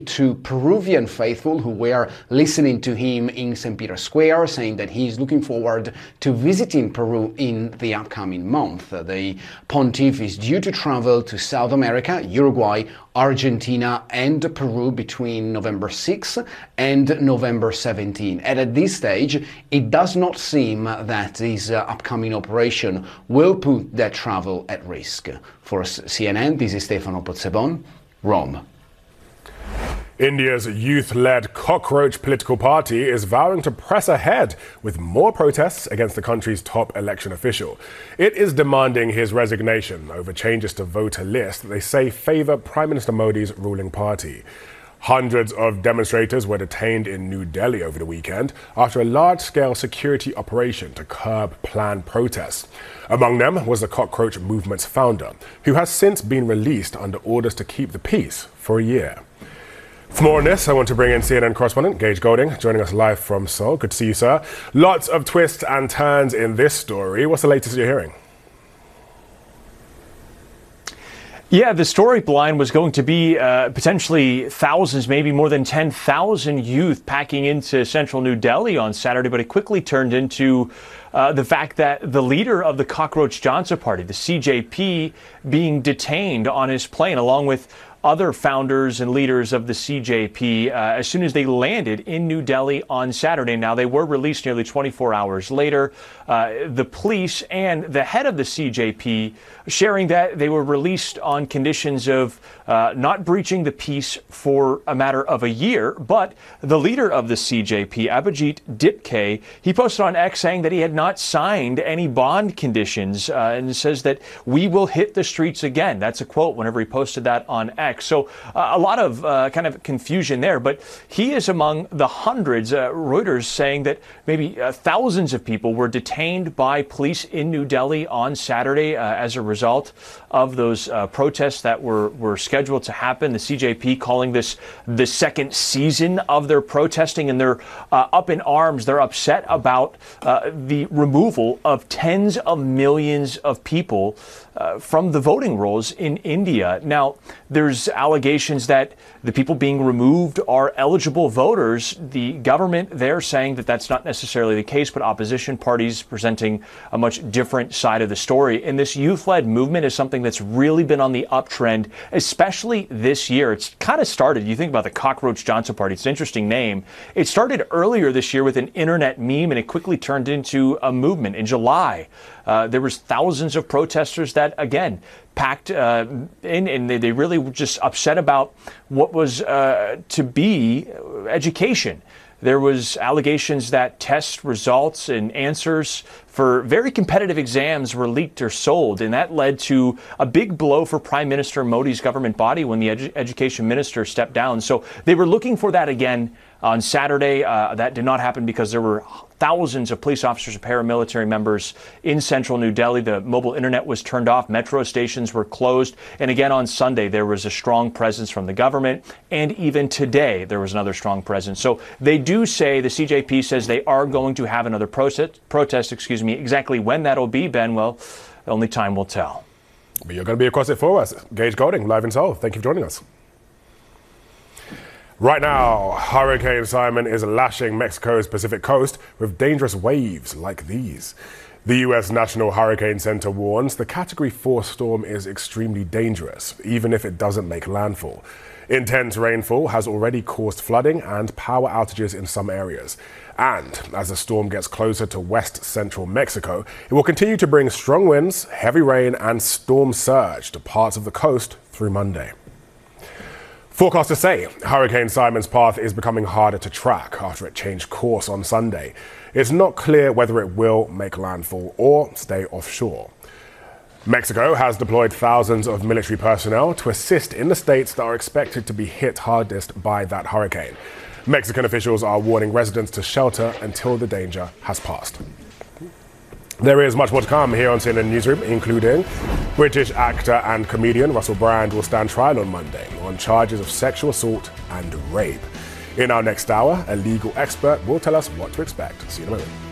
to Peruvian faithful who were listening to him in St. Peter's Square, saying that he's looking forward to visiting Peru in the upcoming month. The pontiff is due to travel to South America, Uruguay, Argentina and Peru between November 6 and November 17. And at this stage, it does not seem that this upcoming operation will put that travel at risk. For CNN, this is Stefano Pozzebon, Rome. India's youth-led Cockroach political party is vowing to press ahead with more protests against the country's top election official. It is demanding his resignation over changes to voter lists that they say favour Prime Minister Modi's ruling party. Hundreds of demonstrators were detained in New Delhi over the weekend after a large-scale security operation to curb planned protests. Among them was the Cockroach Movement's founder, who has since been released under orders to keep the peace for a year. For more on this, I want to bring in CNN correspondent Gage Golding, joining us live from Seoul. Good to see you, sir. Lots of twists and turns in this story. What's the latest you're hearing? Yeah, the storyline was going to be potentially thousands, maybe more than 10,000 youth packing into central New Delhi on Saturday, but it quickly turned into the fact that the leader of the Cockroach Janata Party, the CJP, being detained on his plane, along with other founders and leaders of the CJP as soon as they landed in New Delhi on Saturday. Now, they were released nearly 24 hours later. The police and the head of the CJP sharing that they were released on conditions of not breaching the peace for a matter of a year. But the leader of the CJP, Abhijit Dipke, he posted on X saying that he had not signed any bond conditions and says that we will hit the streets again. That's a quote whenever he posted that on X. So a lot of kind of confusion there, but he is among the hundreds, Reuters saying that maybe thousands of people were detained by police in New Delhi on Saturday as a result of those protests that were scheduled to happen. The CJP calling this the second season of their protesting, and they're up in arms. They're upset about the removal of tens of millions of people from the voting rolls in India. Now, there's allegations that the people being removed are eligible voters. The government, they're saying that that's not necessarily the case, but opposition parties presenting a much different side of the story. And this youth-led movement is something that's really been on the uptrend, especially this year. It's kind of started, you think about the Cockroach Janata Party, it's an interesting name. It started earlier this year with an internet meme, and it quickly turned into a movement. In July, there was thousands of protesters that, again, packed in, and they really were just upset about what was to be education. There was allegations that test results and answers for very competitive exams were leaked or sold, and that led to a big blow for Prime Minister Modi's government body when the education minister stepped down. So they were looking for that again on Saturday. That did not happen because there were thousands of police officers and paramilitary members in central New Delhi. The mobile internet was turned off. Metro stations were closed. And again, on Sunday, there was a strong presence from the government. And even today, there was another strong presence. So they do say, the CJP says they are going to have another protest. Exactly when that'll be, Ben, well, only time will tell. But you're going to be across it for us. Gage Golding, live in Seoul. Thank you for joining us. Right now, Hurricane Simon is lashing Mexico's Pacific coast with dangerous waves like these. The U.S. National Hurricane Center warns the Category 4 storm is extremely dangerous, even if it doesn't make landfall. Intense rainfall has already caused flooding and power outages in some areas. And as the storm gets closer to west-central Mexico, it will continue to bring strong winds, heavy rain, and storm surge to parts of the coast through Monday. Forecasters say Hurricane Simon's path is becoming harder to track after it changed course on Sunday. It's not clear whether it will make landfall or stay offshore. Mexico has deployed thousands of military personnel to assist in the states that are expected to be hit hardest by that hurricane. Mexican officials are warning residents to shelter until the danger has passed. There is much more to come here on CNN Newsroom, including British actor and comedian Russell Brand will stand trial on Monday on charges of sexual assault and rape. In our next hour, a legal expert will tell us what to expect. See you in a moment.